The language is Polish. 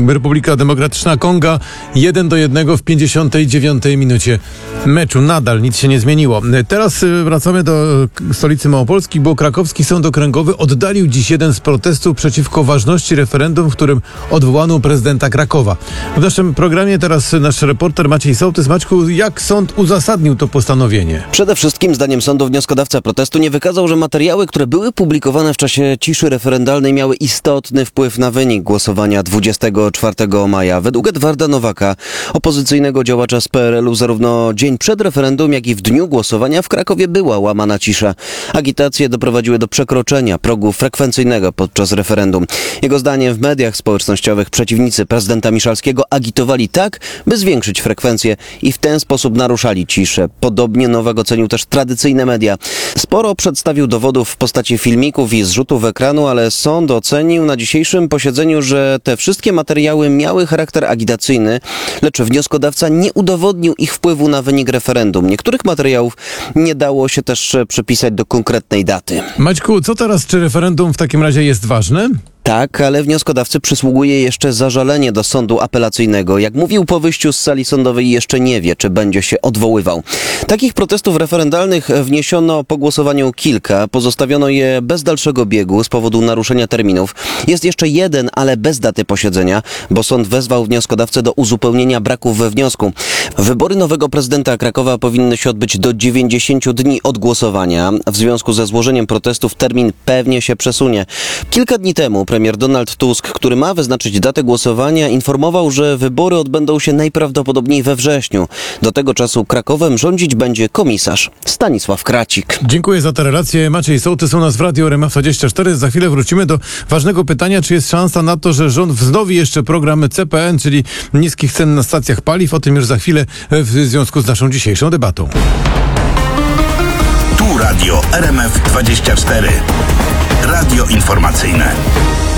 Republika Demokratyczna Konga 1-1 w 59 minucie meczu. Nadal nic się nie zmieniło. Teraz wracamy do stolicy Małopolski, bo krakowski sąd okręgowy oddalił dziś jeden z protestów przeciwko ważności referendum, w którym odwołano prezydenta Krakowa. W naszym programie teraz nasz reporter Maciej Sołtys. Maćku, jak sąd uzasadnił to postanowienie? Przede wszystkim zdaniem sądu wnioskodawca protestu nie wykazał, że materiały, które były publikowane w czasie ciszy referendalnej, miały istotny wpływ na wynik głosowania 24 maja. Według Edwarda Nowaka, opozycyjnego działacza z PRL-u, zarówno dzień przed referendum, jak i w dniu głosowania w Krakowie była łamana cisza. Agitacje doprowadziły do przekroczenia progu frekwencyjnego podczas referendum. Jego zdaniem w mediach społecznościowych przeciwnicy prezydenta Miszalskiego agitowali tak, by zwiększyć frekwencję i w ten sposób naruszali ciszę. Podobnie Nowak ocenił też tradycyjne media. Sporo przedstawił dowodów w postaci filmików i zrzutów ekranu, ale sąd ocenił na dzisiejszym posiedzeniu, że te wszystkie materiały miały charakter agitacyjny, lecz wnioskodawca nie udowodnił ich wpływu na wynik referendum. Niektórych materiałów nie dało się też przypisać do konkretnej daty. Maćku, co teraz? Czy referendum w takim razie jest ważne? Tak, ale wnioskodawcy przysługuje jeszcze zażalenie do sądu apelacyjnego. Jak mówił po wyjściu z sali sądowej, jeszcze nie wie, czy będzie się odwoływał. Takich protestów referendalnych wniesiono po głosowaniu kilka. Pozostawiono je bez dalszego biegu z powodu naruszenia terminów. Jest jeszcze jeden, ale bez daty posiedzenia, bo sąd wezwał wnioskodawcę do uzupełnienia braków we wniosku. Wybory nowego prezydenta Krakowa powinny się odbyć do 90 dni od głosowania. W związku ze złożeniem protestów termin pewnie się przesunie. Kilka dni temu premier Donald Tusk, który ma wyznaczyć datę głosowania, informował, że wybory odbędą się najprawdopodobniej we wrześniu. Do tego czasu Krakowem rządzić będzie komisarz Stanisław Kracik. Dziękuję za tę relację. Maciej Sołtys u nas w Radio RMF24. Za chwilę wrócimy do ważnego pytania, czy jest szansa na to, że rząd wznowi jeszcze program CPN, czyli niskich cen na stacjach paliw. O tym już za chwilę w związku z naszą dzisiejszą debatą. Tu Radio RMF24. Radio informacyjne.